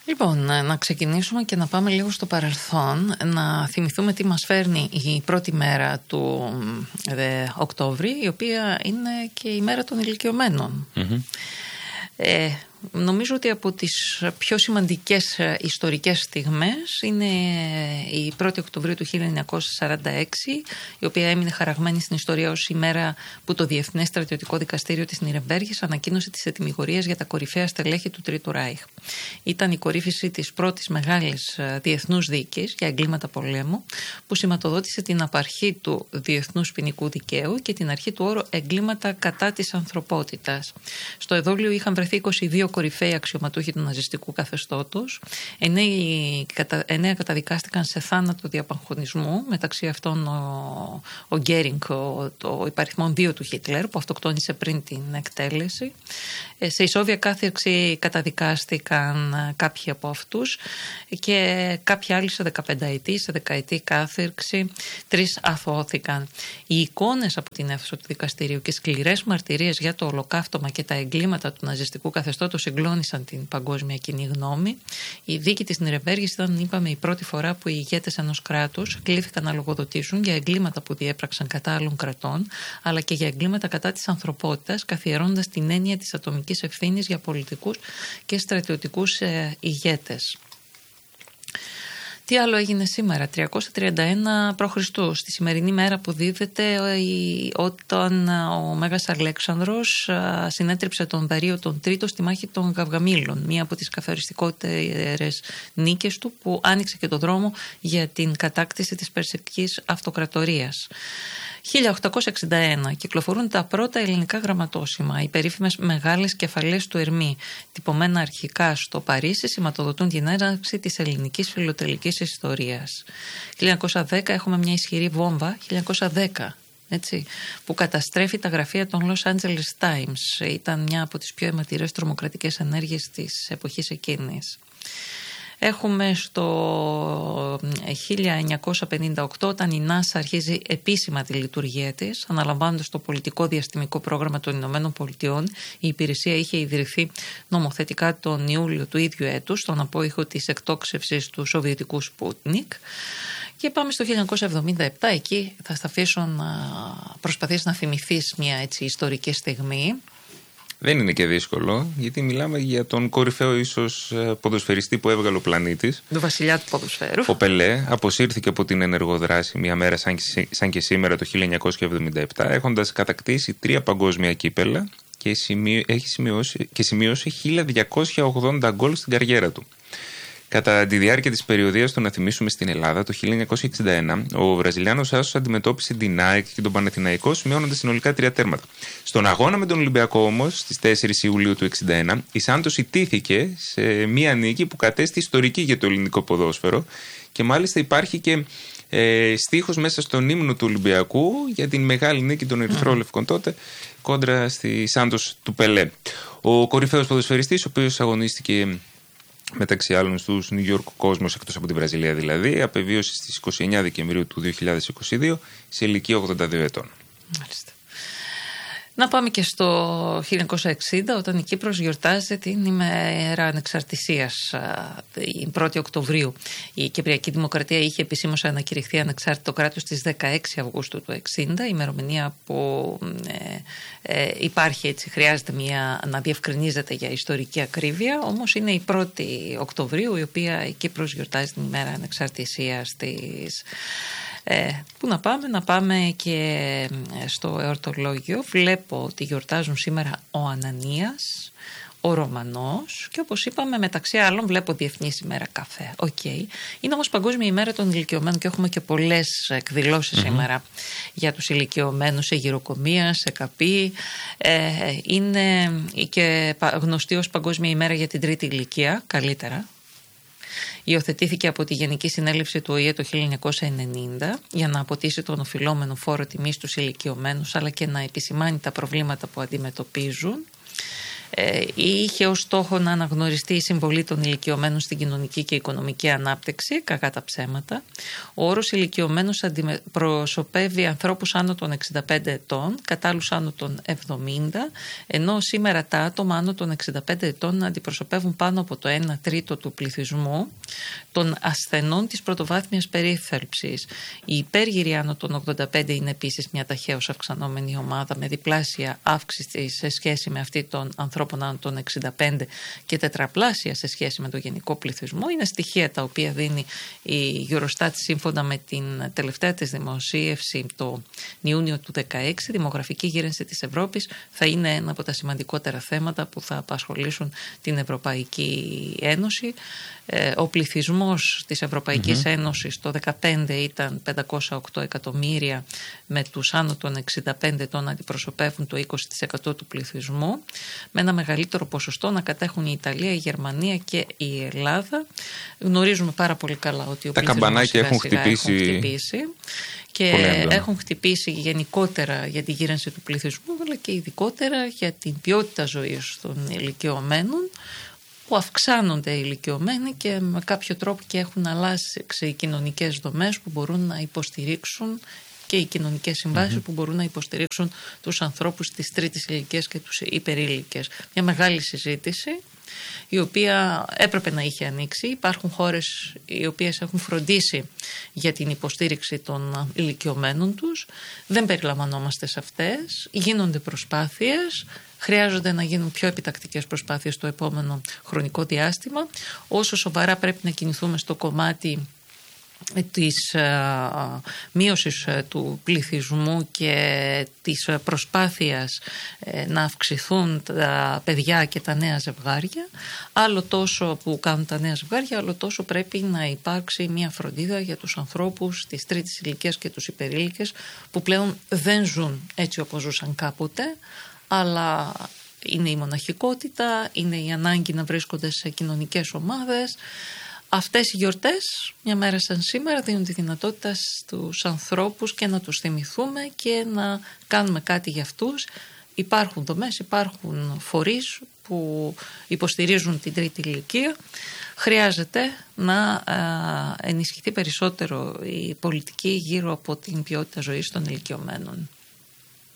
Λοιπόν, να ξεκινήσουμε και να πάμε λίγο στο παρελθόν, να θυμηθούμε τι μας φέρνει η πρώτη μέρα του Οκτώβρη, η οποία είναι και η μέρα των ηλικιωμένων. Νομίζω ότι από τις πιο σημαντικές ιστορικές στιγμές είναι η 1η Οκτωβρίου του 1946, η οποία έμεινε χαραγμένη στην ιστορία ως η μέρα που το Διεθνές Στρατιωτικό Δικαστήριο της Νιρεμβέργης ανακοίνωσε τις ετυμηγορίες για τα κορυφαία στελέχη του Τρίτου Ράιχ. Ήταν η κορύφωση της πρώτης μεγάλης διεθνούς δίκης για εγκλήματα πολέμου, που σηματοδότησε την απαρχή του διεθνούς ποινικού δικαίου και την αρχή του όρου εγκλήματα κατά της ανθρωπότητας. Στο εδόλιο είχαν βρεθεί 22 κορυφαίοι αξιωματούχοι του ναζιστικού καθεστώτος. 9 καταδικάστηκαν σε θάνατο διαπαγχωνισμού, μεταξύ αυτών ο Γκέρινγκ, ο υπαριθμόν 2 του Χίτλερ, που αυτοκτόνησε πριν την εκτέλεση. Σε ισόβια κάθερξη καταδικάστηκαν κάποιοι από αυτούς και κάποιοι άλλοι σε 15ετή, σε δεκαετή κάθερξη. 3 αθωώθηκαν. Οι εικόνες από την αίθουσα του δικαστηρίου και σκληρές μαρτυρίες για το ολοκαύτωμα και τα εγκλήματα του ναζιστικού καθεστώτος συγκλώνησαν την παγκόσμια κοινή γνώμη. Η δίκη της Νιρεμβέργης ήταν, είπαμε, η πρώτη φορά που οι ηγέτες ενός κράτους κλήθηκαν να λογοδοτήσουν για εγκλήματα που διέπραξαν κατά άλλων κρατών, αλλά και για εγκλήματα κατά της ανθρωπότητας, καθιερώντας την έννοια της ατομικής ευθύνης για πολιτικούς και στρατιωτικούς ηγέτες. Τι άλλο έγινε σήμερα? 331 π.Χ. στη σημερινή μέρα που δίδεται, όταν ο Μέγας Αλέξανδρος συνέτριψε τον Δαρείο τον Τρίτο στη μάχη των Γαυγαμήλων, μία από τις καθοριστικότερες νίκες του, που άνοιξε και το δρόμο για την κατάκτηση της Περσικής Αυτοκρατορίας. 1861 κυκλοφορούν τα πρώτα ελληνικά γραμματόσημα. Οι περίφημες μεγάλες κεφαλές του Ερμή, τυπωμένα αρχικά στο Παρίσι, σηματοδοτούν την έναρξη της ελληνικής φιλοτελικής ιστορίας. 1910 έχουμε μια ισχυρή βόμβα, 1910. Έτσι, που καταστρέφει τα γραφεία των Los Angeles Times. Ήταν μια από τις πιο αιματηρές τρομοκρατικές ενέργειες της εποχής εκείνης. Έχουμε στο 1958, όταν η NASA αρχίζει επίσημα τη λειτουργία της, αναλαμβάνοντας το πολιτικό διαστημικό πρόγραμμα των Ηνωμένων Πολιτειών. Η υπηρεσία είχε ιδρυθεί νομοθετικά τον Ιούλιο του ίδιου έτους, στον απόϊχο της εκτόξευσης του Σοβιετικού Σπούτνικ. Και πάμε στο 1977, εκεί θα στα αφήσω να προσπαθείς να θυμηθείς μια έτσι ιστορική στιγμή. Δεν είναι και δύσκολο, γιατί μιλάμε για τον κορυφαίο ίσως ποδοσφαιριστή που έβγαλε ο πλανήτης. Το βασιλιά του ποδοσφαίρου. Ο Πελέ αποσύρθηκε από την ενεργοδράση μια μέρα σαν και σήμερα το 1977, έχοντας κατακτήσει 3 παγκόσμια κύπελα και σημειώσει 1280 γκολ στην καριέρα του. Κατά τη διάρκεια της περιοδίας του, να θυμίσουμε, στην Ελλάδα, το 1961, ο Βραζιλιάνος άσος αντιμετώπισε την ΑΕΚ και τον Παναθηναϊκό, σημειώνοντας συνολικά 3 τέρματα. Στον αγώνα με τον Ολυμπιακό όμως, στις 4 Ιουλίου του 1961, η Σάντος ιτήθηκε σε μία νίκη που κατέστη ιστορική για το ελληνικό ποδόσφαιρο, και μάλιστα υπάρχει και στίχος μέσα στον ύμνο του Ολυμπιακού για την μεγάλη νίκη των Ερυθρόλευκων τότε κόντρα στη Σάντος του Πελέ. Ο κορυφαίος ποδοσφαιριστής, ο οποίος αγωνίστηκε μεταξύ άλλων στους New York Cosmos, εκτός από τη Βραζιλία δηλαδή, απεβίωσε στις 29 Δεκεμβρίου του 2022 σε ηλικία 82 ετών. Μάλιστα. Να πάμε και στο 1960, όταν η Κύπρος γιορτάζει την ημέρα ανεξαρτησίας, η 1η Οκτωβρίου. Η Κυπριακή Δημοκρατία είχε επισήμως ανακηρυχθεί ανεξάρτητο κράτος στις 16 Αυγούστου του 1960, ημερομηνία που υπάρχει, έτσι, χρειάζεται να διευκρινίζεται για ιστορική ακρίβεια, όμως είναι η 1η Οκτωβρίου, η οποία η Κύπρος γιορτάζει την ημέρα ανεξαρτησίας της. Πού να πάμε και στο εορτολόγιο. Βλέπω ότι γιορτάζουν σήμερα ο Ανανίας, ο Ρωμανός και, όπως είπαμε, μεταξύ άλλων βλέπω Διεθνής ημέρα καφέ. Είναι όμως Παγκόσμια ημέρα των ηλικιωμένων και έχουμε και πολλές εκδηλώσεις σήμερα για τους ηλικιωμένους, σε γυροκομεία, σε ΚΑΠΗ. Είναι και γνωστή ως Παγκόσμια ημέρα για την τρίτη ηλικία, καλύτερα. Υιοθετήθηκε από τη Γενική Συνέλευση του ΟΗΕ το 1990 για να αποτίσει τον οφειλόμενο φόρο τιμής στους ηλικιωμένους, αλλά και να επισημάνει τα προβλήματα που αντιμετωπίζουν. Είχε ως στόχο να αναγνωριστεί η συμβολή των ηλικιωμένων στην κοινωνική και οικονομική ανάπτυξη, κακά τα ψέματα. Ο όρος ηλικιωμένος αντιπροσωπεύει ανθρώπους άνω των 65 ετών, κατά άλλους άνω των 70, ενώ σήμερα τα άτομα άνω των 65 ετών αντιπροσωπεύουν πάνω από το 1 τρίτο του πληθυσμού των ασθενών της πρωτοβάθμιας περίθαλψης. Οι υπέργυροι άνω των 85 είναι επίσης μια ταχαίως αυξανόμενη ομάδα με διπλάσια αύξηση σε σχέση με αυτή των ανθρώπων άνω των 65 και τετραπλάσια σε σχέση με το γενικό πληθυσμό. Είναι στοιχεία τα οποία δίνει η Eurostat σύμφωνα με την τελευταία της δημοσίευση το Ιούνιο του 2016. Η δημογραφική γύρανση της Ευρώπης θα είναι ένα από τα σημαντικότερα θέματα που θα απασχολήσουν την Ευρωπαϊκή Ένωση. Ο πληθυσμός της Ευρωπαϊκής Ένωσης το 2015 ήταν 508 εκατομμύρια, με τους άνω των 65 ετών αντιπροσωπεύουν το 20% του πληθυσμού, με ένα μεγαλύτερο ποσοστό να κατέχουν η Ιταλία, η Γερμανία και η Ελλάδα. Γνωρίζουμε πάρα πολύ καλά ότι ο πληθυσμός καμπανάκια έχουν χτυπήσει και έχουν χτυπήσει γενικότερα για τη γύρανση του πληθυσμού, αλλά και ειδικότερα για την ποιότητα ζωής των ηλικιωμένων, που αυξάνονται οι ηλικιωμένοι και με κάποιο τρόπο και έχουν αλλάξει οι κοινωνικές δομές που μπορούν να υποστηρίξουν, και οι κοινωνικές συμβάσεις που μπορούν να υποστηρίξουν τους ανθρώπους της τρίτης ηλικίας και τους υπερήλικες. Μια μεγάλη συζήτηση η οποία έπρεπε να είχε ανοίξει. Υπάρχουν χώρες οι οποίες έχουν φροντίσει για την υποστήριξη των ηλικιωμένων τους. Δεν περιλαμβανόμαστε σε αυτές. Γίνονται προσπάθειες. Χρειάζονται να γίνουν πιο επιτακτικές προσπάθειες στο επόμενο χρονικό διάστημα. Όσο σοβαρά πρέπει να κινηθούμε στο κομμάτι της μείωσης του πληθυσμού και της προσπάθειας να αυξηθούν τα παιδιά και τα νέα ζευγάρια, άλλο τόσο που κάνουν τα νέα ζευγάρια, άλλο τόσο πρέπει να υπάρξει μια φροντίδα για τους ανθρώπους της τρίτης ηλικίας και τους υπερήλικες, που πλέον δεν ζουν έτσι όπως ζούσαν κάποτε, αλλά είναι η μοναχικότητα, είναι η ανάγκη να βρίσκονται σε κοινωνικές ομάδες. Αυτές οι γιορτές, μια μέρα σαν σήμερα, δίνουν τη δυνατότητα στους ανθρώπους και να τους θυμηθούμε και να κάνουμε κάτι για αυτούς. Υπάρχουν δομές, υπάρχουν φορείς που υποστηρίζουν την τρίτη ηλικία. Χρειάζεται να ενισχυθεί περισσότερο η πολιτική γύρω από την ποιότητα ζωής των ηλικιωμένων.